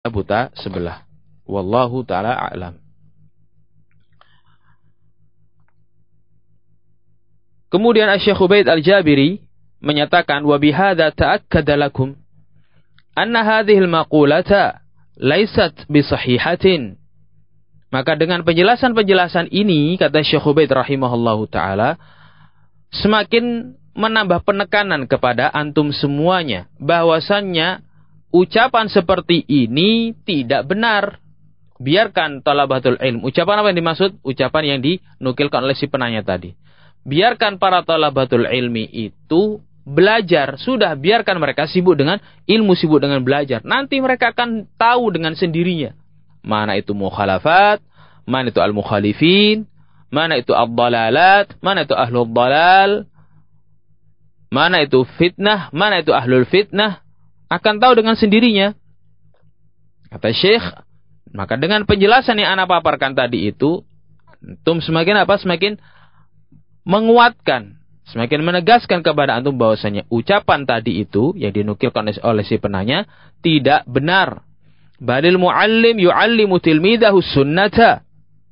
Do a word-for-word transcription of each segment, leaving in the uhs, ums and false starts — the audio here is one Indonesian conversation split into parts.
buta sebelah. Wallahu ta'ala a'lam. Kemudian Asy-Syaikh Ubaid Al-Jabiri menyatakan, wa bihadza ta'akkada lakum anna hadhihi al-maqulata laysat bisahihatin. Maka dengan penjelasan-penjelasan ini, kata Syekh Ubaid rahimahullahu taala, semakin menambah penekanan kepada antum semuanya bahwasannya ucapan seperti ini tidak benar. Biarkan talabatul ilm. Ucapan apa yang dimaksud? Ucapan yang dinukilkan oleh si penanya tadi. Biarkan para talabatul ilmi itu belajar. Sudah, biarkan mereka sibuk dengan ilmu, sibuk dengan belajar. Nanti mereka akan tahu dengan sendirinya. Mana itu mukhalafat, mana itu al-mukhalifin, mana itu ad-dalalat, mana itu ahlul dalal, mana itu fitnah, mana itu ahlul fitnah. Akan tahu dengan sendirinya. Kata Syekh, maka dengan penjelasan yang ana paparkan tadi itu, antum semakin apa? Semakin menguatkan, semakin menegaskan kepada antum bahwasanya ucapan tadi itu yang dinukilkan oleh si penanya tidak benar. Balil muallim yu'allimu tilmidahu sunnata.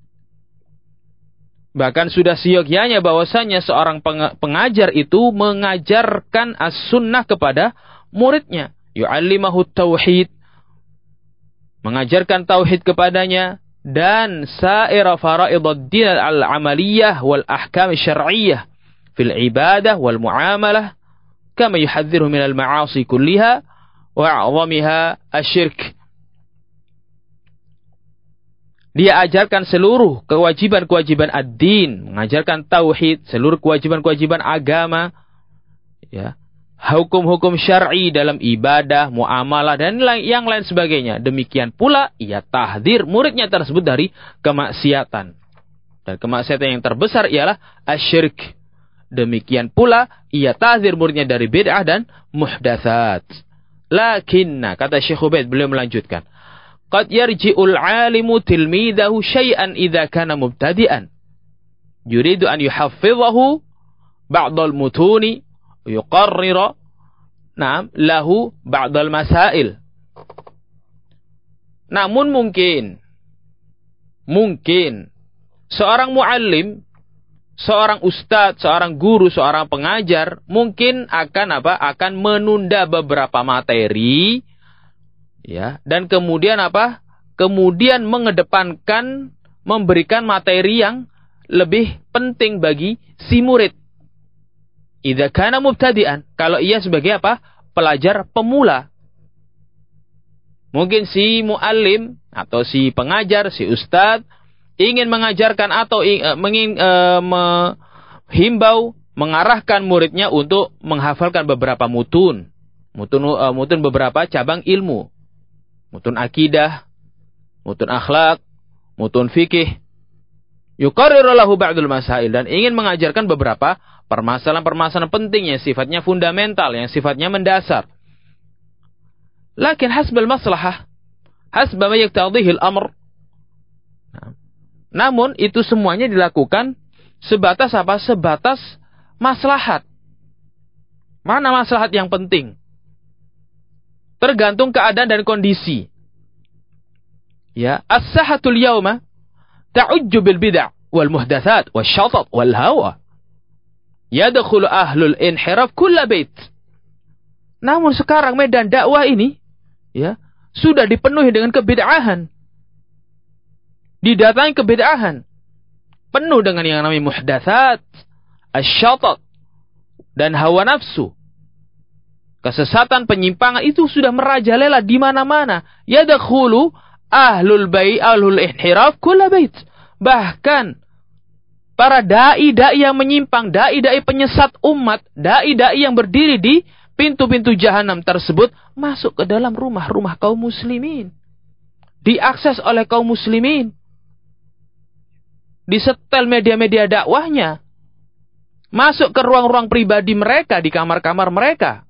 Bahkan sudah seyogyanya bahwasanya seorang pengajar itu mengajarkan as-sunnah kepada muridnya. Yu'allimahu tauhid, mengajarkan tauhid kepadanya, dan sa'ira fara'iduddin al-amaliyah wal ahkam syar'iyyah fil ibadah wal muamalah kama yuhadziru minal ma'asi kulliha wa a'zamiha asyirk. Dia ajarkan seluruh kewajiban-kewajiban ad-din, mengajarkan tauhid, seluruh kewajiban-kewajiban agama, ya, hukum-hukum syar'i dalam ibadah, muamalah, dan yang lain sebagainya. Demikian pula ia tahdzir muridnya tersebut dari kemaksiatan. Dan kemaksiatan yang terbesar ialah asyirk. Demikian pula ia tahdzir muridnya dari bid'ah dan muhdatsat. Lakinna, kata Syekh Ubaid, beliau melanjutkan, qad yarji'ul 'alimu tilmidahu syai'an idza kana mubtadi'an yuridu an yuhaffizahu ba'dal mutuni yuqarrira na'am lahu ba'dal masail. Namun mungkin mungkin seorang muallim, seorang ustadz, seorang guru, seorang pengajar mungkin akan apa? Akan menunda beberapa materi, ya, dan kemudian apa? Kemudian mengedepankan memberikan materi yang lebih penting bagi si murid. Idza kana mubtadi'an, kalau ia sebagai apa? Pelajar pemula. Mungkin si muallim atau si pengajar, si ustadz ingin mengajarkan atau ingin uh, menghimbau, mengarahkan muridnya untuk menghafalkan beberapa mutun. Mutun uh, mutun beberapa cabang ilmu. Mutun akidah, mutun akhlak, mutun fikih. Yuqarriru lahu ba'dul masail, dan ingin mengajarkan beberapa permasalahan-permasalahan penting yang sifatnya fundamental, yang sifatnya mendasar. Lakin hasbal maslahah, hasba ma yaqtadhihi al-amr. Namun itu semuanya dilakukan sebatas apa? Sebatas maslahat. Mana maslahat yang penting? Tergantung keadaan dan kondisi. Ya, as-sahatul yauma ta'ujju bil bid'ah wal muhdatsat wasyatat wal hawa. Yadkhulu ahlul inhiraf kull bait. Namun sekarang medan dakwah ini, ya, sudah dipenuhi dengan kebid'ahan. Didatangi kebid'ahan. Penuh dengan yang namanya muhdatsat, asyatat, dan hawa nafsu. Kesesatan, penyimpangan itu sudah merajalela di mana-mana. Yadkhulu ahlul bai' ahlul inhiraf kull bait. Bahkan para dai-dai yang menyimpang, dai-dai penyesat umat, dai-dai yang berdiri di pintu-pintu jahanam tersebut masuk ke dalam rumah-rumah kaum muslimin. Diakses oleh kaum muslimin. Disetel media-media dakwahnya. Masuk ke ruang-ruang pribadi mereka, di kamar-kamar mereka.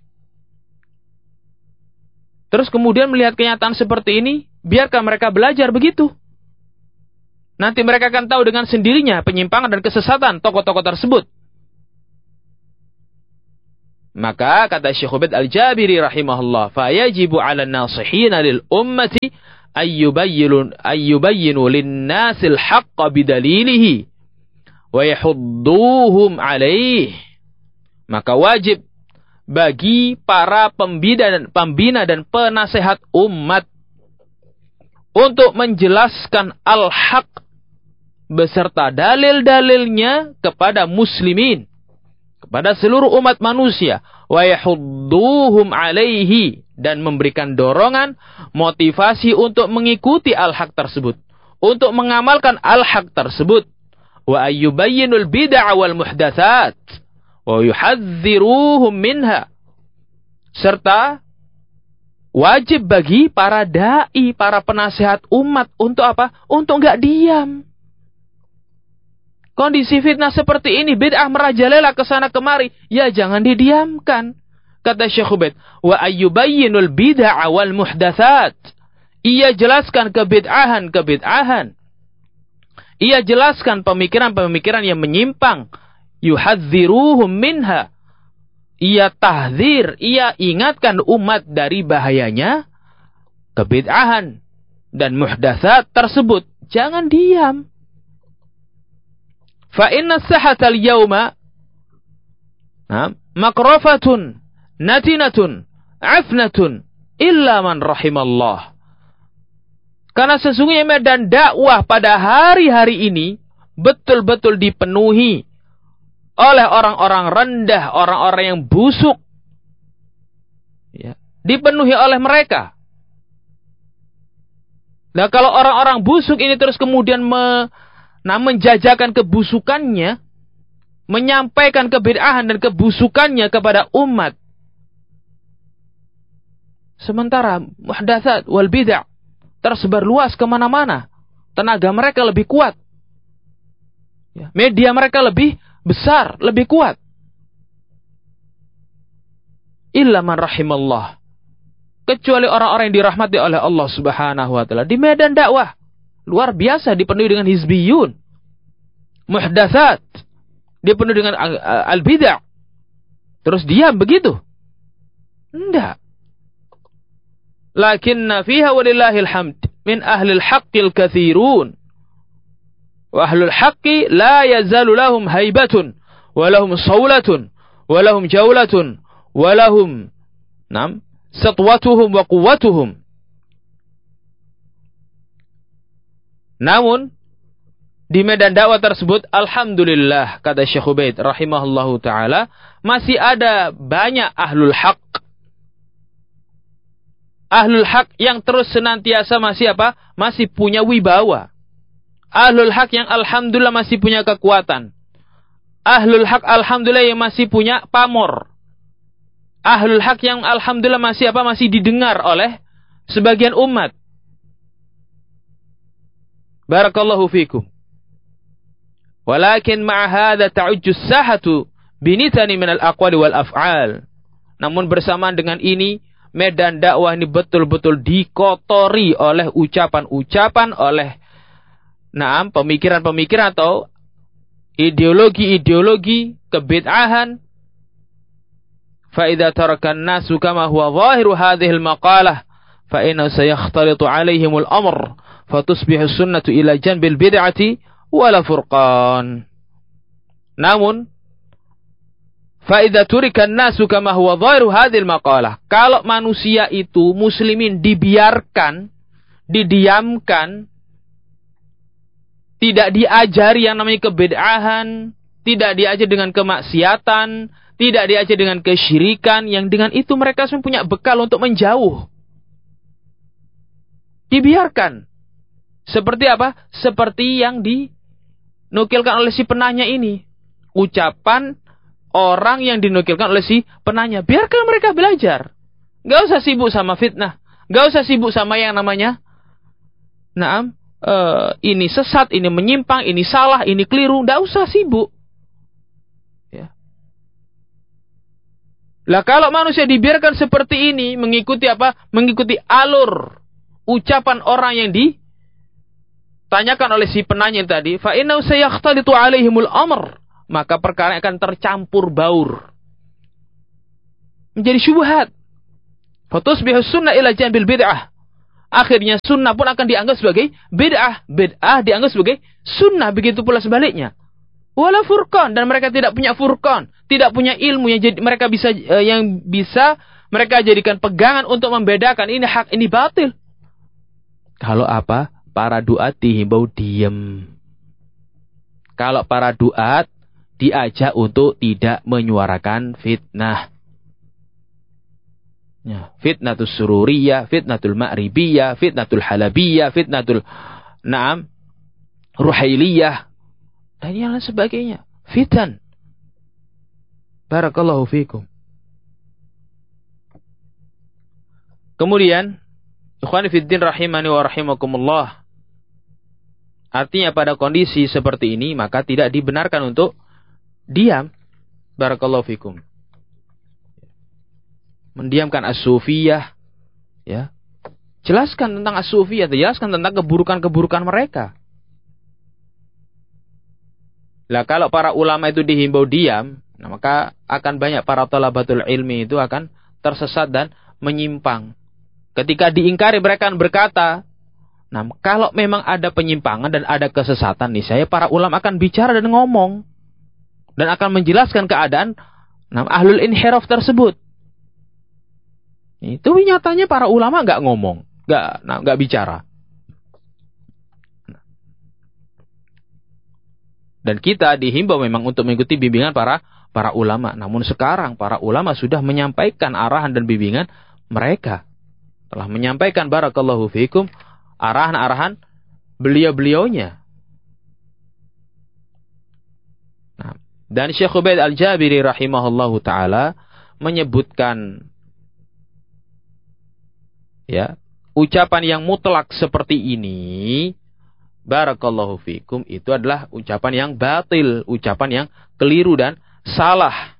Terus kemudian melihat kenyataan seperti ini, biarkan mereka belajar begitu. Nanti mereka akan tahu dengan sendirinya penyimpangan dan kesesatan tokoh-tokoh tersebut. Maka kata Syekh Ubaid Al-Jabiri rahimahullah, fayajibu 'ala an-nasihina lil ummati ayyubayyinu ayyubayyinu lin-nasil haqqa bidalilihi wa yahudduhum 'alaihi. Maka wajib bagi para pembina dan pembina dan penasehat umat untuk menjelaskan al-haq beserta dalil-dalilnya kepada muslimin, kepada seluruh umat manusia, wa yahudduhum 'alaihi, dan memberikan dorongan, motivasi untuk mengikuti al-haq tersebut, untuk mengamalkan al-haq tersebut, wa ayyubayyinul bid'a wal muhdatsat wa yuhadziruhum minha, serta wajib bagi para dai, para penasehat umat untuk apa? Untuk enggak diam. Kondisi fitnah seperti ini, bid'ah merajalela ke sana kemari, ya jangan didiamkan. Kata Syekh Ubaid, wa ayyubayyinul bid'a wal muhdatsat. Ia jelaskan kebid'ahan, kebid'ahan. Ia jelaskan pemikiran-pemikiran yang menyimpang. Yuhadziruhum minha. Ia tahdzir, ia ingatkan umat dari bahayanya kebid'ahan dan muhdatsat tersebut. Jangan diam. Fa inna as-sahata al-yawma makrafatun natinatun afnatun illa man rahimallah. Karena sesungguhnya medan dakwah pada hari-hari ini betul-betul dipenuhi oleh orang-orang rendah, orang-orang yang busuk. Ya, dipenuhi oleh mereka. Nah, kalau orang-orang busuk ini terus kemudian me Nah, menjajakan kebusukannya, menyampaikan kebid'ahan dan kebusukannya kepada umat. Sementara muhdatsat wal bid'ah tersebar luas kemana-mana. Tenaga mereka lebih kuat. Media mereka lebih besar, lebih kuat. Illa man rahimallah. Kecuali orang-orang yang dirahmati oleh Allah Subhanahu wa taala di medan dakwah. Luar biasa dipenuhi dengan hizbiyun, muhdatsat, dipenuhi dengan al-bid'ah. Terus diam begitu? Enggak. Lakinna fiha walillahil hamd min ahlil haqqil katsirun. Wa ahlul haqqi la yazalu lahum haibatun wa lahum sawlatun wa lahum jawlatun wa lahum nam satwatuhum wa quwwatuhum. Namun di medan dakwah tersebut, alhamdulillah, kata Syekh Ubaid rahimahullahu taala, masih ada banyak ahlul haq. Ahlul haq yang terus senantiasa masih apa? Masih punya wibawa. Ahlul haq yang alhamdulillah masih punya kekuatan. Ahlul haq alhamdulillah yang masih punya pamor. Ahlul haq yang alhamdulillah masih apa? Masih didengar oleh sebagian umat. Barakallahu fikum. Walakin ma'a hadza ta'ujju as-sahatu binitani min al-aqwali wal af'al. Namun bersamaan dengan ini, medan dakwah ini betul-betul dikotori oleh ucapan-ucapan, oleh naam pemikiran-pemikiran atau ideologi-ideologi kebid'ahan. Fa idza taraka an-nasu kama huwa zahiru hadhihi al-maqalah fa inna sayakhtalitu 'alaihim al-amr fatusbihu sunnatu ila janbil bid'ati wala furqan. Namun fa idza turika an-nasu kama huwa dhahiru hadhil maqalah, kalau manusia itu muslimin dibiarkan, didiamkan, tidak diajari yang namanya kebid'ahan, tidak diajar dengan kemaksiatan, tidak diajar dengan kesyirikan, yang dengan itu mereka semua punya bekal untuk menjauh. Dibiarkan. Seperti apa? Seperti yang dinukilkan oleh si penanya ini. Ucapan orang yang dinukilkan oleh si penanya. Biarkan mereka belajar. Gak usah sibuk sama fitnah. Gak usah sibuk sama yang namanya naam, uh, ini sesat, ini menyimpang, ini salah, ini keliru. Gak usah sibuk. Ya. Lah kalau manusia dibiarkan seperti ini, mengikuti apa? Mengikuti alur ucapan orang yang di tanyakan oleh si penanya tadi, fa innahu sayakhtalitu alaihimul amr, maka perkara akan tercampur baur. menjadi syubhat. Fatusbihu sunnah ila jambil bid'ah. Akhirnya sunnah pun akan dianggap sebagai bid'ah. Bid'ah dianggap sebagai sunnah. Begitu pula sebaliknya. Wala furqan, dan mereka tidak punya furqan, tidak punya ilmu yang jadi mereka bisa uh, yang bisa mereka jadikan pegangan untuk membedakan ini hak, ini batil. Kalau apa? Para duat dihimbau diam. Kalau para duat diajak untuk tidak menyuarakan fitnah. Ya, fitnatul sururiyah, fitnatul ma'ribiyah, fitnatul halabiyah, fitnatul na'am ruhailiyah, dan yang lain sebagainya. Fitan. Barakallahu fikum. Kemudian, ikhwani fiddin rahimani wa rahimakumullah. Artinya pada kondisi seperti ini, maka tidak dibenarkan untuk diam. Barakallahu fikum. Mendiamkan as-sufiyah, ya. Jelaskan tentang as-sufiyah, jelaskan tentang keburukan-keburukan mereka. Lah kalau para ulama itu dihimbau diam, nah maka akan banyak para thalabatul ilmi itu akan tersesat dan menyimpang. Ketika diingkari mereka akan berkata, nah kalau memang ada penyimpangan dan ada kesesatan nih, saya para ulama akan bicara dan ngomong dan akan menjelaskan keadaan nah, ahlul inhiraf tersebut. Itu nyatanya para ulama nggak ngomong, nggak, nah, nggak bicara. Dan kita dihimbau memang untuk mengikuti bimbingan para para ulama. Namun sekarang para ulama sudah menyampaikan arahan dan bimbingan mereka. Telah menyampaikan barakallahu fiikum arahan-arahan beliau-beliaunya. Nah, dan Syekh Ubaid Al-Jabiri rahimahullahu taala menyebutkan ya, ucapan yang mutlak seperti ini, barakallahu fikum, itu adalah ucapan yang batil, ucapan yang keliru dan salah.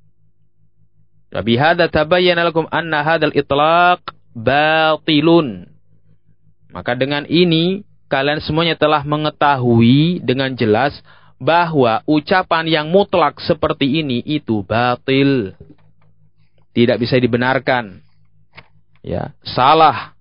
Bihadza tabayyana lakum anna hadzal itlaq batilun. Maka dengan ini kalian semuanya telah mengetahui dengan jelas bahwa ucapan yang mutlak seperti ini itu batil. Tidak bisa dibenarkan. Ya, salah.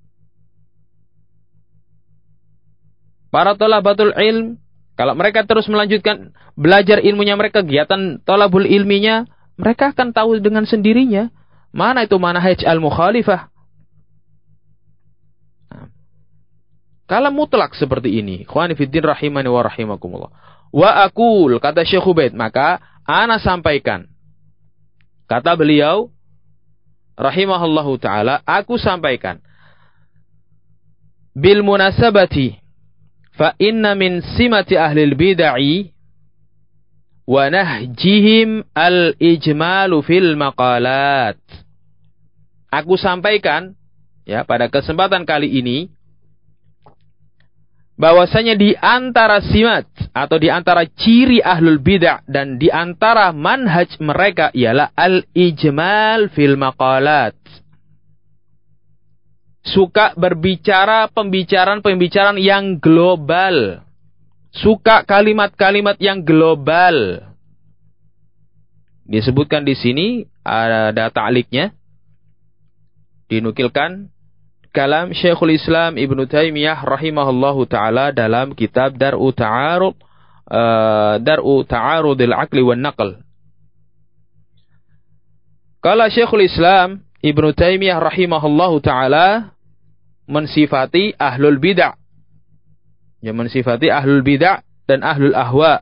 Para thalabatul ilm, kalau mereka terus melanjutkan belajar ilmunya mereka, kegiatan thalabul ilminya, mereka akan tahu dengan sendirinya mana itu manhaj al-mukhalifah. Nah, kalau mutlak seperti ini, ikhwani fiddin rahimani wa rahimakumullah. Wa aqul, kata Syekh Ubaid, maka ana sampaikan. Kata beliau rahimahullahu ta'ala, aku sampaikan. Bil munasabati, fa inna min simati ahlil bid'ah wa nahjihim al-ijmalu fil maqalat. Aku sampaikan, ya, pada kesempatan kali ini, bahwasanya di antara simat, atau di antara ciri ahlul bid'ah dan di antara manhaj mereka ialah al-ijmal fil maqalat. Suka berbicara pembicaraan-pembicaraan yang global. Suka kalimat-kalimat yang global. Disebutkan di sini ada ta'liknya. Dinukilkan kalam Syekhul Islam Ibnu Taimiyah rahimahullahu taala dalam kitab Dar'u Ta'arud uh, Dar'u Ta'arudil Aqli wan Naql. Kala Syekhul Islam Ibnu Taimiyah rahimahullahu taala mensifati ahlul bid'ah. Ya, mensifati ahlul bid'ah dan ahlul ahwa.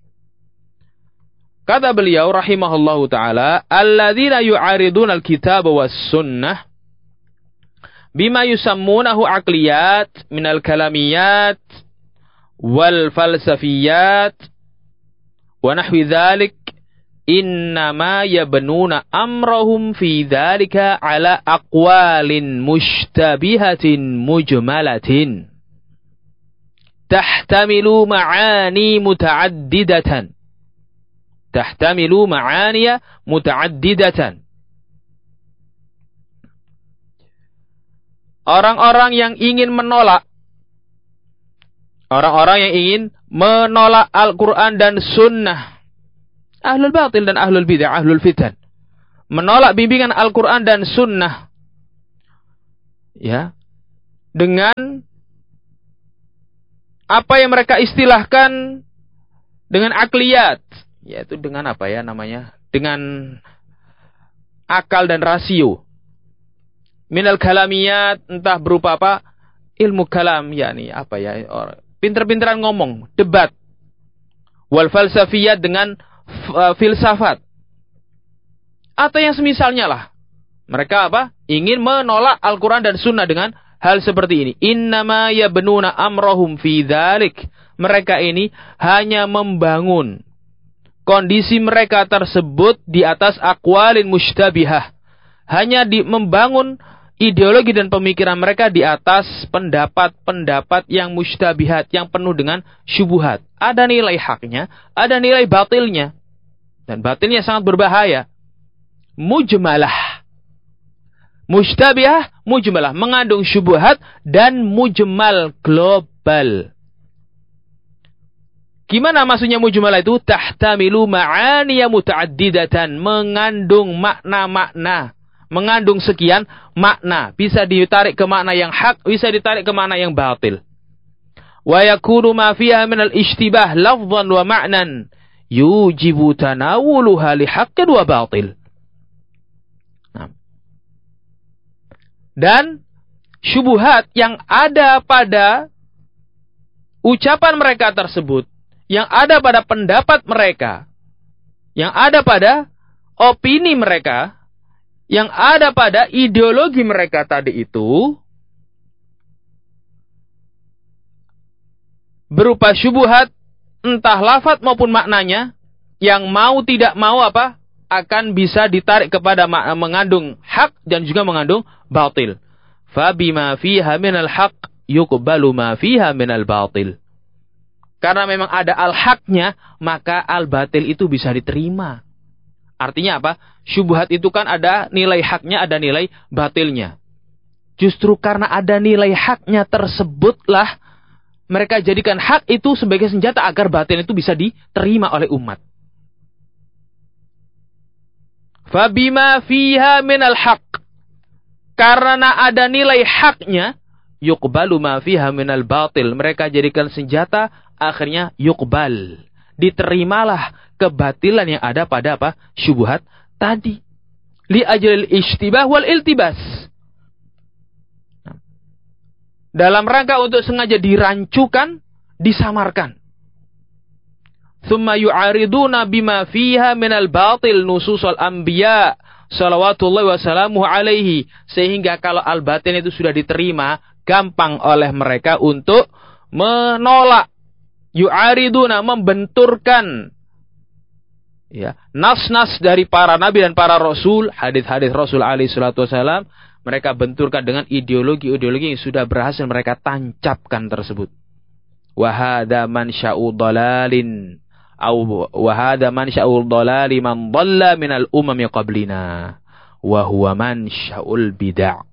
Kata beliau rahimahullahu taala, alladzina yu'ariduna al-kitab was sunnah bima yusammunahu aqliyat minal kalamiyat wal falsafiyat wa nahwi dzalik innama yabnuna amrahum fi dzalika ala aqwalin mushtabihatin mujmalatin tahtamilu ma'ani muta'addidatan tahtamilu ma'aniya muta'addidatan. Orang-orang yang ingin menolak, orang-orang yang ingin menolak Al-Quran dan Sunnah, ahlul batil dan ahlul bid'ah, ahlul fitan, menolak bimbingan Al-Quran dan Sunnah, ya, dengan apa yang mereka istilahkan dengan akliyat, yaitu dengan apa ya namanya, dengan akal dan rasio, minal kalamiyat, entah berupa apa, ilmu kalam, yakni apa ya, pinter-pinteran ngomong, debat, wal falsafiyat, dengan uh, filsafat, atau yang semisalnya lah. Mereka apa? Ingin menolak Al-Quran dan Sunnah dengan hal seperti ini. Innama yabnuna amrohum fi dzalik. Mereka ini hanya membangun kondisi mereka tersebut di atas aqwalin mustabihah. Hanya di, membangun ideologi dan pemikiran mereka di atas pendapat-pendapat yang mustabihat, yang penuh dengan syubhat. Ada nilai haknya, ada nilai batilnya. Dan batilnya sangat berbahaya. Mujmalah. Mustabihah, mujmalah, mengandung syubhat dan mujmal, global. Gimana maksudnya mujmalah itu? Tahtamilu ma'aniya muta'addidatan, mengandung makna-makna, mengandung sekian makna, bisa ditarik ke makna yang hak, bisa ditarik ke makna yang batil. Wa yakunu ma fiha min al-ishtibah lafdhan wa ma'nan yujibu tanawuluha li haqqin wa batil. Dan syubhat yang ada pada ucapan mereka tersebut, yang ada pada pendapat mereka, yang ada pada opini mereka, yang ada pada ideologi mereka tadi itu, berupa syubhat, entah lafaz maupun maknanya, yang mau tidak mau apa, akan bisa ditarik kepada mengandung hak dan juga mengandung batil. Fabima fiha minal haq yuqbalu ma fiha minal batil. Karena memang ada al-haknya, maka al-batil itu bisa diterima. Artinya apa? Syubhat itu kan ada nilai haknya, ada nilai batilnya. Justru karena ada nilai haknya tersebutlah mereka jadikan hak itu sebagai senjata agar batil itu bisa diterima oleh umat. Fabima fiha minal haq. Karena ada nilai haknya, yuqbalu ma fiha minal batil. Mereka jadikan senjata, akhirnya yuqbal. Diterimalah kebatilan yang ada pada apa? Syubhat tadi. Li ajlil ishtibah wal iltibas. Dalam rangka untuk sengaja dirancukan, disamarkan. Thumma yu'ariduna bima fiha minal batil nususul anbiya salawatullahi wassalamuhu alaihi. Sehingga kalau al-batil itu sudah diterima, gampang oleh mereka untuk menolak. Yu'ariduna, membenturkan ya, nas-nas dari para nabi dan para rasul, hadis-hadis Rasul alaihi salatu wasallam, mereka benturkan dengan ideologi-ideologi yang sudah berhasil mereka tancapkan tersebut. Wa hadza mansya'u dhalalin au wa hadza mansya'ul dhalali man dhalla minal umami qablina wa huwa mansya'ul bid'ah.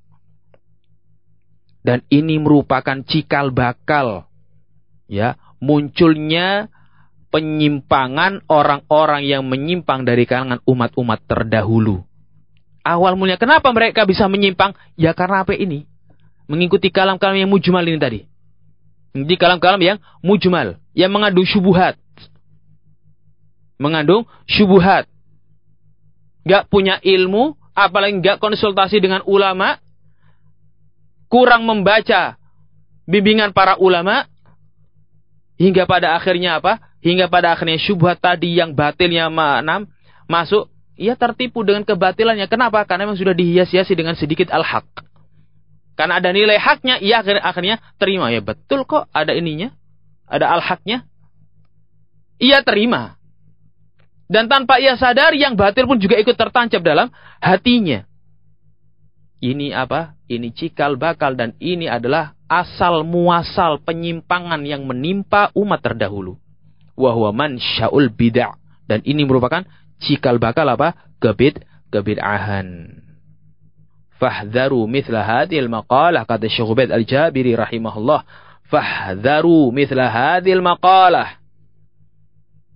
Dan ini merupakan cikal bakal ya munculnya penyimpangan orang-orang yang menyimpang dari kalangan umat-umat terdahulu. Awal mulanya kenapa mereka bisa menyimpang? Ya karena apa ini? Mengikuti kalam-kalam yang mujmal ini tadi. Mengikuti kalam-kalam yang mujmal, yang mengandung syubhat. Mengandung syubhat. Gak punya ilmu, apalagi gak konsultasi dengan ulama, kurang membaca bimbingan para ulama, hingga pada akhirnya apa? Hingga pada akhirnya syubhat tadi yang batilnya enam masuk, ia tertipu dengan kebatilannya. Kenapa? Karena memang sudah dihias-hiasi dengan sedikit al-haq. Karena ada nilai haknya, ia akhirnya, akhirnya terima. Ya betul kok, ada ininya, ada al-haqnya. Ia terima. Dan tanpa ia sadar, yang batil pun juga ikut tertancap dalam hatinya. Ini apa? Ini cikal bakal dan ini adalah asal muasal penyimpangan yang menimpa umat terdahulu. Wa huwa mansya'ul bid'ah. Dan ini merupakan cikal bakal apa? Kebid, kebid'ahan. Fahdharu mithla hadhil maqalah, kata Syekh Ubaid Al-Jabiri rahimahullah. Fahdharu mithla hadhil maqalah.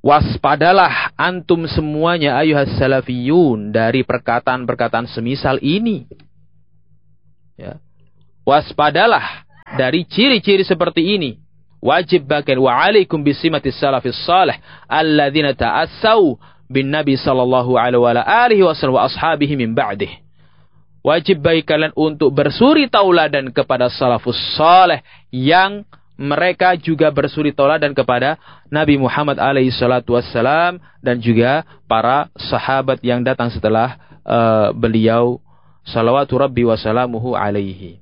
Waspadalah antum semuanya ayuhas salafiyun dari perkataan-perkataan semisal ini. Ya. Waspadalah dari ciri-ciri seperti ini. Wajib bagian wa alaikum bisimati salafis salih alladzina ta'assau bin nabi sallallahu alaihi wasallam wa ashabihi min ba'dih. Wajib bagi kalian untuk bersuri tauladan kepada salafus salih yang mereka juga bersuri tauladan kepada Nabi Muhammad alaihi salatu wassalam dan juga para sahabat yang datang setelah uh, beliau salawatu rabbi wassalamuhu alaihi.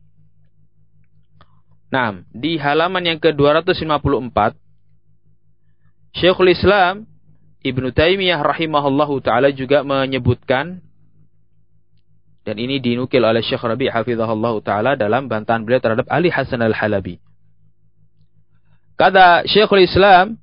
Nah, di halaman yang ke dua ratus lima puluh empat Syekhul Islam Ibnu Taimiyah rahimahullahu taala juga menyebutkan, dan ini dinukil oleh Syekh Rabi' hafizahullahu taala dalam bantahan beliau terhadap Ali Hasan Al-Halabi. Kata Syekhul Islam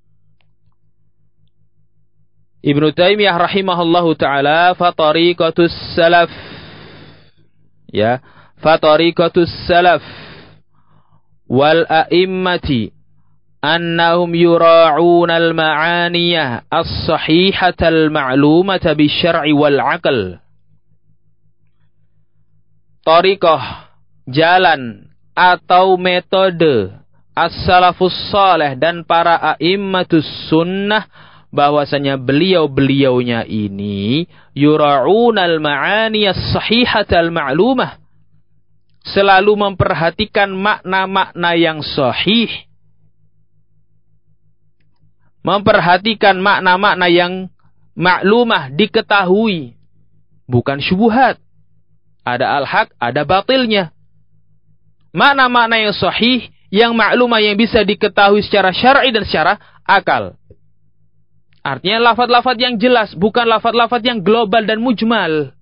Ibnu Taimiyah rahimahullahu taala, fa tariqatus salaf, ya, fa tariqatus salaf wal a'immati annahum yura'una al-ma'aniyah as-sahihata al-ma'lumata bisyar'i wal 'aql. Tariqah, jalan atau metode as-salafus salih dan para a'immatus sunnah, bahwasanya beliau-beliaunya ini yura'unal ma'aniyas sahihatal ma'lumah, selalu memperhatikan makna-makna yang sahih, memperhatikan makna-makna yang maklumah, diketahui, bukan syubhat. Ada al-haq, ada batilnya. Makna-makna yang sahih, yang maklumah, yang bisa diketahui secara syar'i dan secara akal. Artinya lafaz-lafaz yang jelas, bukan lafaz-lafaz yang global dan mujmal.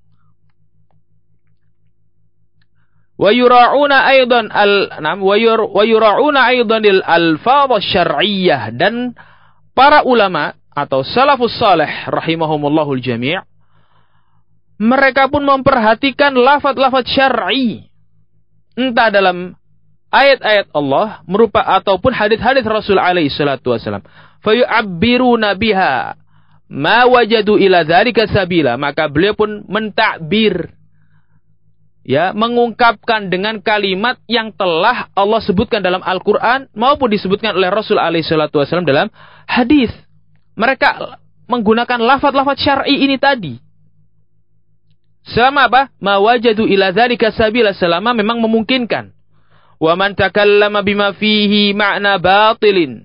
Wa yura'una aidan al-nam wa yura'una aidan al-alfaz syar'iyyah, dan para ulama atau salafus salih rahimahumullahul jami', mereka pun memperhatikan lafaz-lafaz syar'i, entah dalam ayat-ayat Allah merupa ataupun hadis-hadis Rasul alaihi salatu wasallam. Fayu'abbiruna biha ma wajadu ila dzalika sabila, maka beliau pun mentakbir, ya, mengungkapkan dengan kalimat yang telah Allah sebutkan dalam Al-Qur'an maupun disebutkan oleh Rasul alaihi salatu wasallam dalam hadis. Mereka menggunakan lafaz-lafaz syar'i ini tadi. Selama apa? Ma wajadu ila dzalika sabila, selama memang memungkinkan. Wa man takallama bima fihi ma'na batilin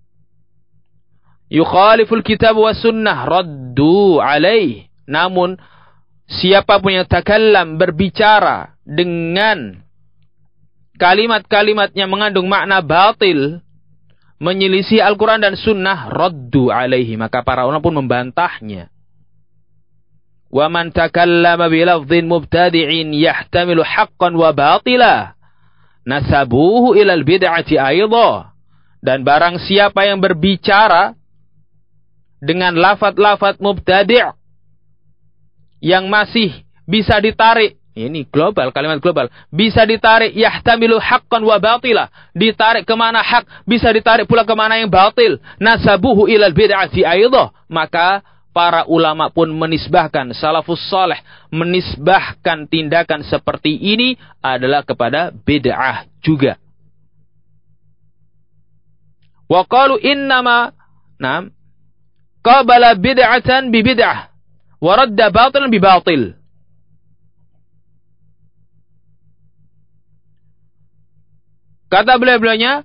yukhaliful kitab wa sunnah raddu alaih. Namun siapapun yang takallam, berbicara dengan kalimat-kalimat yang mengandung makna batil, menyelisih Al-Quran dan sunnah, raddu alaihi, maka para ulama pun membantahnya. Wa man takallama bi lafdhin mubtadi'in yahtamilu haqqan wa batila nasabuhu ilal bid'ati aidha. Dan barang siapa yang berbicara dengan lafaz-lafaz mubtadi' yang masih bisa ditarik, ini global, kalimat global, bisa ditarik yahtamilu haqqan wa batila, ditarik kemana hak, bisa ditarik pula kemana yang batil, nasabuhu ilal bid'ati aidha, maka para ulama pun menisbahkan, salafus salih menisbahkan tindakan seperti ini adalah kepada bid'ah juga. Wa qalu innama nam qabala bid'atan bi bid'ah wa radda batilan bi batil. Kata beliau-beliaunya,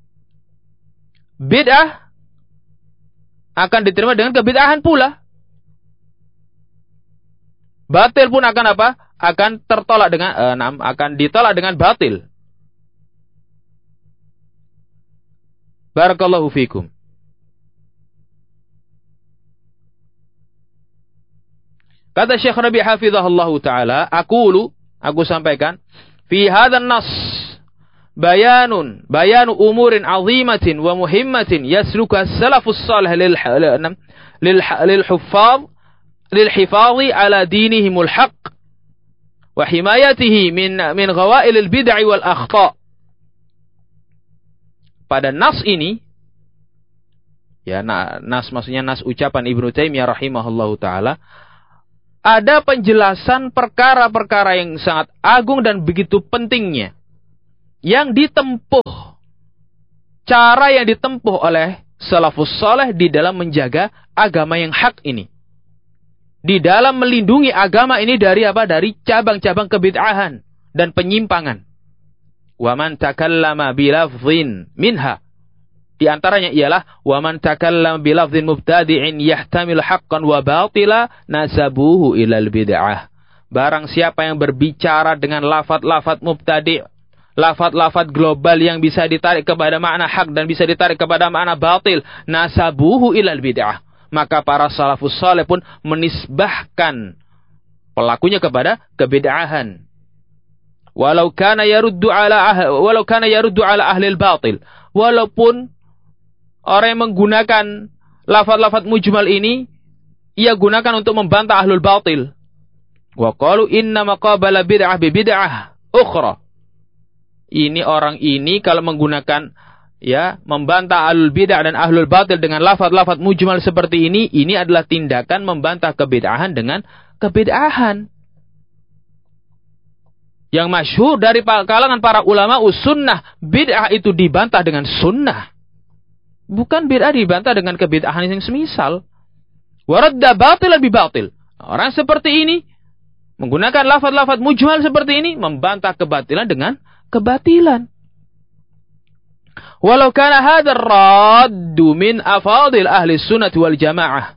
bid'ah akan diterima dengan kebid'ahan pula. Batil pun akan apa? Akan tertolak dengan eh, nam, akan ditolak dengan batil. Barakallahu fikum. Kata Syekh Rabi' hafizahullahu taala, aqulu, aku sampaikan, fi hadzal nas bayanun bayanu umurin azimatin wa muhimmatin yasluka salafus salih lil lil lil huffaz lil hifadhi ala dinihimul haqq wa himayatihi min min ghawailil bid'ah wal akhta. Pada nas ini Ya, nas maksudnya nas ucapan Ibnu Taimiyah rahimahullahu taala, ada penjelasan perkara-perkara yang sangat agung dan begitu pentingnya yang ditempuh, cara yang ditempuh oleh salafus saleh di dalam menjaga agama yang hak ini. Di dalam melindungi agama ini dari apa? Dari cabang-cabang kebid'ahan dan penyimpangan. Wa man takallama bilafdhin minha. Di antaranya ialah wa man takallama bilafdhin mubtadi'in yahtamil haqqan wa batila nasabuhu ilal bid'ah. Barang siapa yang berbicara dengan lafaz-lafaz mubtadi', lafaz-lafaz global yang bisa ditarik kepada makna hak dan bisa ditarik kepada makna batil, nasabuhu ilal bid'ah. Maka para salafus saleh pun menisbahkan pelakunya kepada kebid'ahan. Walau kana yaruddu ala ah, walau kana yaruddu ala ahli al-batil. Walaupun orang yang menggunakan lafaz-lafaz mujmal ini ia gunakan untuk membantah ahlul batil. Wa qalu inna maqabala bid'ah bi bid'ah ukhra. Ini orang ini kalau menggunakan ya, membantah ahlul bid'ah dan ahlul batil dengan lafaz-lafaz mujmal seperti ini, ini adalah tindakan membantah kebid'ahan dengan kebid'ahan. Yang masyhur dari kalangan para ulama sunnah, bid'ah itu dibantah dengan sunnah. Bukan bid'ah dibantah dengan kebid'ahan yang semisal. Waradda batil lebih batil. Orang seperti ini, menggunakan lafaz-lafaz mujmal seperti ini, membantah kebatilan dengan kebatilan. Walau kana hadzal raddu min afadil ahli sunnah wal jamaah.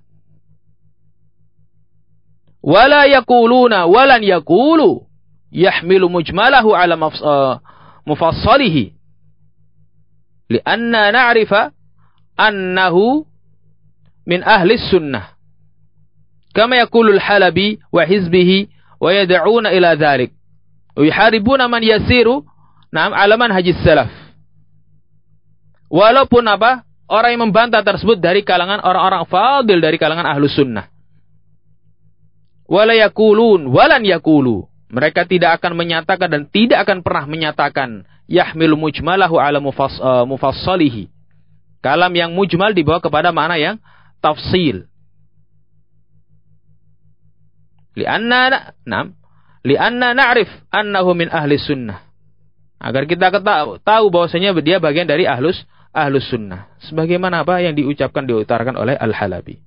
Wala yaquluna walan yaqulu yahmilu mujmalahu ala mufassalihi. Lianna na'rifa annahu min ahli sunnah. Kama yaqulu al-Halabi wa hizbihi wa yad'una ila dhalik. Wa yuharibuna man yasiru na'am ala manhajis salaf. Walaupun apa? Orang yang membantah tersebut dari kalangan orang-orang fadil dari kalangan ahlus sunnah. Wala yakulun, walan yakulu. Mereka tidak akan menyatakan dan tidak akan pernah menyatakan yahmilu mujmalahu ala mufass, uh, mufassalihi. Kalam yang mujmal dibawa kepada makna yang tafsil. Lianna na'am, lianna na'rif annahu min ahli sunnah. Agar kita tahu bahwasanya dia bagian dari ahlus ahlus sunnah. Sebagaimana apa yang diucapkan diutarakan oleh Al-Halabi.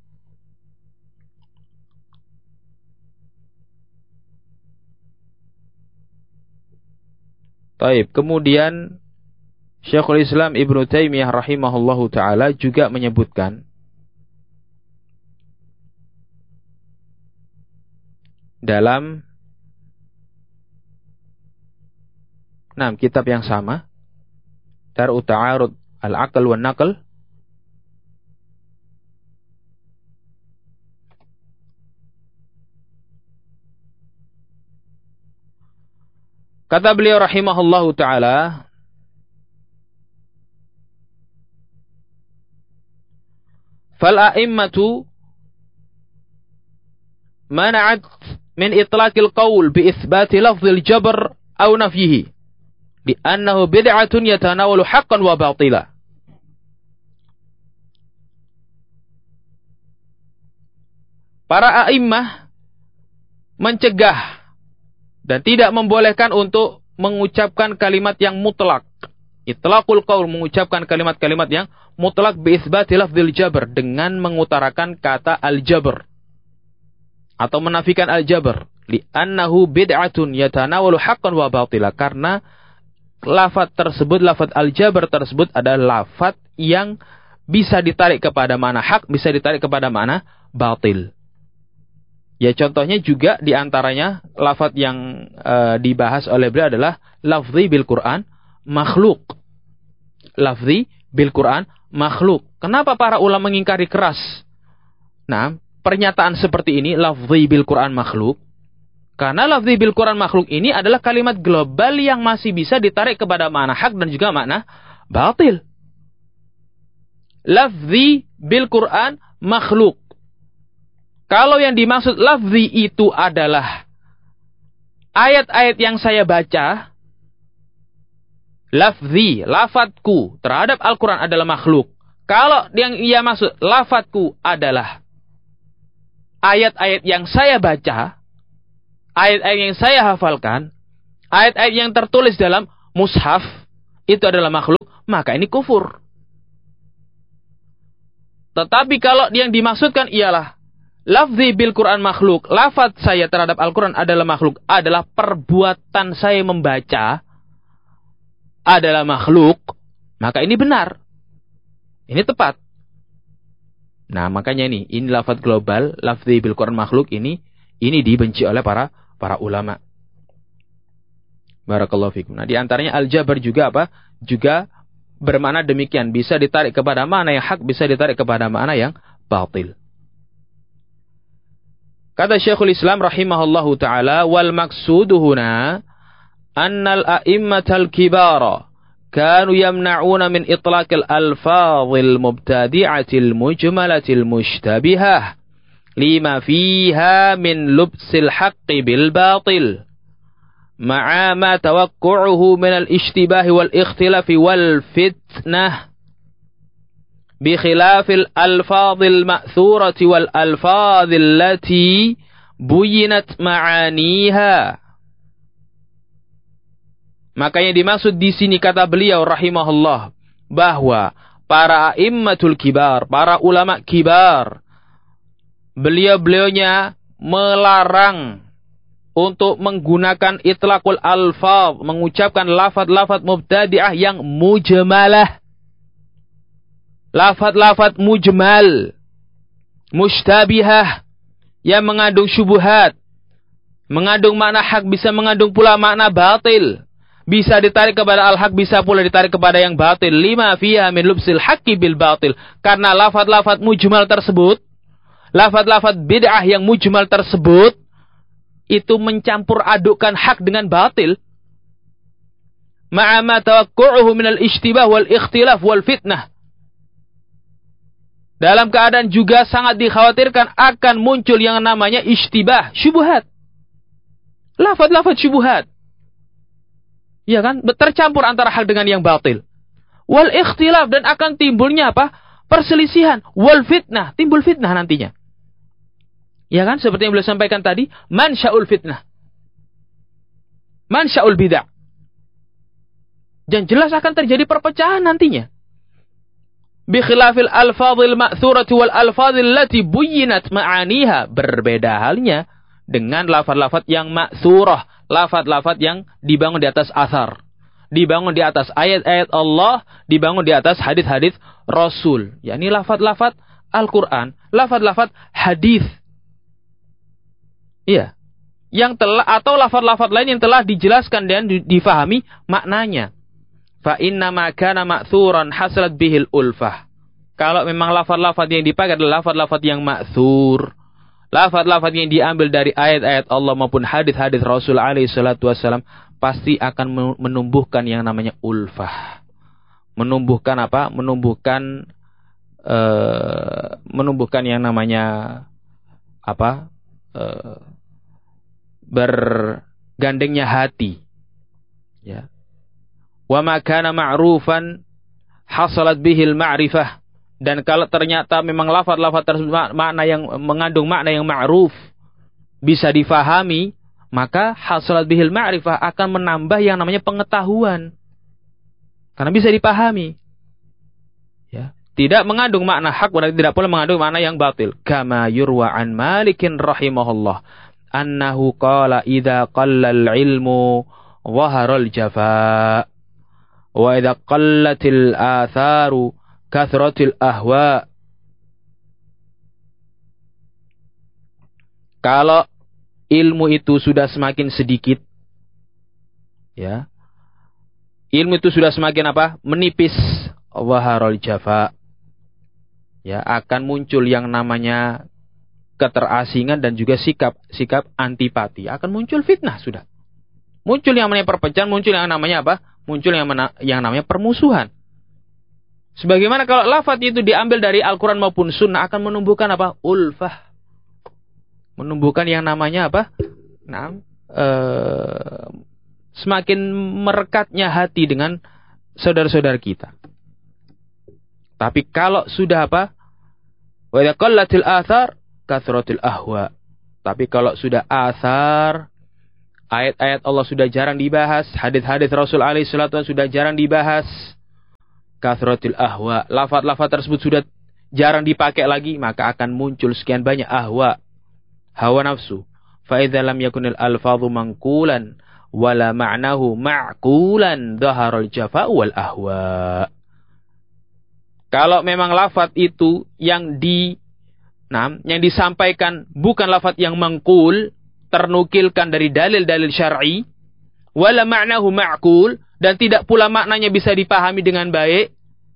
Taib. Kemudian Syekhul Islam Ibnu Taimiyah rahimahullahu taala juga menyebutkan dalam nah, kitab yang sama, Dar'u Ta'arud Al-Aql wa Naql, kata beliau rahimahullahu ta'ala, fal-a'immatu mana'at min itlaqil qawl bi itsbati lafzil jabr aw nafyihi li'annahu bid'atun yatanawalu haqqan wa batila. Para a'immah mencegah dan tidak membolehkan untuk mengucapkan kalimat yang mutlak. Itlaqul qaul, mengucapkan kalimat-kalimat yang mutlak bi itsbati lafzil jabr, dengan mengutarakan kata al-jabr atau menafikan al-jabr, li'annahu bid'atun yatanawalu haqqan wa batila, karena lafaz tersebut, lafaz al-jabr tersebut adalah lafaz yang bisa ditarik kepada mana hak, bisa ditarik kepada mana batil. Ya, contohnya juga diantaranya lafaz yang uh, dibahas oleh beliau adalah lafzi bil Quran makhluk. Lafzi bil Quran makhluk. Kenapa para ulama mengingkari keras nah pernyataan seperti ini, lafzi bil Quran makhluk? Karena lafzi bil Quran makhluk ini adalah kalimat global yang masih bisa ditarik kepada makna hak dan juga makna batil. Lafzi bil Quran makhluk. Kalau yang dimaksud lafzi itu adalah ayat-ayat yang saya baca, lafzi, lafadku terhadap Al-Quran adalah makhluk. Kalau yang ia maksud lafadzku adalah ayat-ayat yang saya baca, ayat-ayat yang saya hafalkan, ayat-ayat yang tertulis dalam mushaf, itu adalah makhluk, maka ini kufur. Tetapi kalau yang dimaksudkan ialah lafzi bil Quran makhluk, lafaz saya terhadap Al-Quran adalah makhluk, adalah perbuatan saya membaca adalah makhluk, maka ini benar. Ini tepat. Nah, makanya ini, ini lafaz global, lafzi bil Quran makhluk ini, ini dibenci oleh para para ulama. Barakallahu fikum. Nah, di antaranya al-jabar juga apa? Juga bermakna demikian, bisa ditarik kepada makna yang hak, bisa ditarik kepada makna yang batil. Kata Syekhul Islam rahimahullahu taala, wal maqsudu huna annal a'immatal kibara kanu yamna'una min itlaqil alfadhil mubtadi'atil mujmalatil mushtabihah lima fiha min lubsil haqqi bil batil ma'a ma tawaqqu'uhu min al-ishtibah wal ikhtilaf wal fitnah bi khilafil alfadhil ma'thurati wal alfadhil lati buyinat ma'aniha. Makanya dimaksud di sini kata beliau rahimahullah bahwa para a'immatul kibar, para ulama kibar, beliau-beliaunya melarang untuk menggunakan itlaqul alfaz, mengucapkan lafaz-lafaz mubtadi'ah yang mujmalah. Lafaz-lafaz mujmal, mushtabihah, yang mengandung syubhat, mengandung makna hak, bisa mengandung pula makna batil. Bisa ditarik kepada al-haq, bisa pula ditarik kepada yang batil. Lima fiha min lubsil haqqi bil batil. Karena lafaz-lafaz mujmal tersebut, lafaz-lafaz bid'ah yang mujmal tersebut, itu mencampur adukkan hak dengan batil. Ma'a ma tawaqqu'uhu minal ishtibah wal ikhtilaf wal fitnah. Dalam keadaan juga sangat dikhawatirkan akan muncul yang namanya ishtibah, syubhat. Lafaz-lafaz syubhat. Ya kan? Tercampur antara hak dengan yang batil. Wal ikhtilaf, dan akan timbulnya apa? Perselisihan. Wal fitnah, timbul fitnah nantinya. Ya kan? Seperti yang beliau sampaikan tadi, mansya'ul fitnah. Mansya'ul bid'ah. Dan jelas akan terjadi perpecahan nantinya. Bi khilafil alfadhil ma'thurati wal alfadhil lati buyinat ma'aniha. Berbeda halnya dengan lafaz-lafaz yang ma'thurah, lafaz-lafaz yang dibangun di atas athar, dibangun di atas ayat-ayat Allah, dibangun di atas hadis-hadis Rasul. Yakni lafaz-lafaz Al-Quran, lafaz-lafaz hadis. Iya, yang telah, atau lafaz-lafaz lain yang telah dijelaskan dan difahami maknanya. Fa inna ma kana ma'thuran hasalat bihil ulfah. Kalau memang lafaz-lafaz yang dipakai adalah lafaz-lafaz yang ma'thur, lafaz-lafaz yang diambil dari ayat-ayat Allah maupun hadis-hadis Rasul alaihi salatu wasallam, pasti akan menumbuhkan yang namanya ulfah. Menumbuhkan apa? Menumbuhkan uh, menumbuhkan yang namanya apa? Uh, bergandengnya hati, ya. Wa ma kana ma'rufan hasalat bihil ma'rifah. Dan kalau ternyata memang lafaz-lafaz tersebut makna yang mengandung makna yang ma'ruf, bisa difahami, maka hasalat bihil ma'rifah akan menambah yang namanya pengetahuan. Karena bisa dipahami. Ya, tidak mengandung makna hak, berarti tidak boleh mengandung makna yang batil. Kama yurwa an Malikin rahimahullah annahu qala idza qallal ilmu dhaharal jafa wa idza qallatil atharu kathratil ahwa. Kalau ilmu itu sudah semakin sedikit, ya, ilmu itu sudah semakin apa? Menipis, dhaharal jafa, ya, akan muncul yang namanya keterasingan dan juga sikap sikap antipati, akan muncul fitnah, sudah muncul yang namanya perpecahan, muncul yang namanya apa? Muncul yang mana, yang namanya permusuhan. Sebagaimana kalau lafaz itu diambil dari Al-Quran maupun Sunnah, akan menumbuhkan apa? Ulfah, menumbuhkan yang namanya apa? Nah, ee, semakin merekatnya hati dengan saudara-saudara kita. Tapi kalau sudah apa? Wa idza qallatil athar kathratil ahwa. Tapi kalau sudah athar, ayat-ayat Allah sudah jarang dibahas, hadis-hadis Rasul alaihi salatu sudah jarang dibahas, kathratil ahwa, lafaz-lafaz tersebut sudah jarang dipakai lagi, maka akan muncul sekian banyak ahwa, hawa nafsu. Fa idza lam yakunil alfadhu manqulan wala ma'nahu ma'qulan dhaharal jafa wal ahwa. Kalau memang lafaz itu yang di nah, yang disampaikan bukan lafaz yang mangkul, ternukilkan dari dalil-dalil syar'i, wala ma'nahu ma'qul, dan tidak pula maknanya bisa dipahami dengan baik.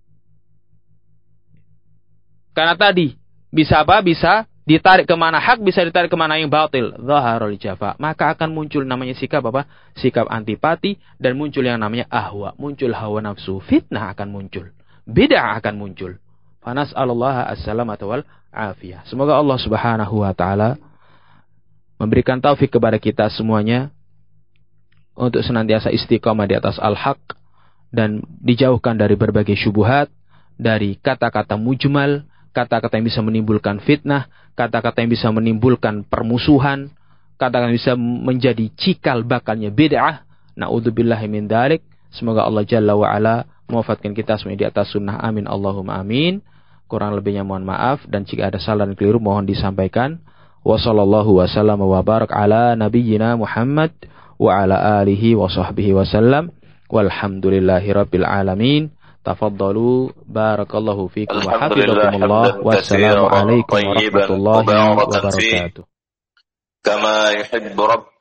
Karena tadi bisa apa? Bisa ditarik ke mana hak, bisa ditarik ke mana yang batil. Dhaharul jafa. Maka akan muncul namanya sikap apa? Sikap antipati, dan muncul yang namanya ahwa, muncul hawa nafsu, fitnah akan muncul, bid'ah akan muncul. Fanas'alullaha as-salamata wal afiyah. Semoga Allah Subhanahu wa taala memberikan taufik kepada kita semuanya untuk senantiasa istiqamah di atas al-haq dan dijauhkan dari berbagai syubhat, dari kata-kata mujmal, kata-kata yang bisa menimbulkan fitnah, kata-kata yang bisa menimbulkan permusuhan, kata-kata yang bisa menjadi cikal bakalnya bid'ah. Na'udzubillahi min dzalik. Semoga Allah Jalla wa Ala mewafatkan kita semua di atas sunnah. Amin Allahumma amin. Kurang lebihnya mohon maaf, dan jika ada salah dan keliru mohon disampaikan. Wa sallallahu wa sallam wa barak ala nabiyyina Muhammad wa ala alihi wa sahbihi wa sallam. Walhamdulillahi rabbil alamin. Tafaddalu barakallahu fikum wa hafizakumullah. Wassalamu alaikum warahmatullahi wabarakatuh. Kama yuhibbu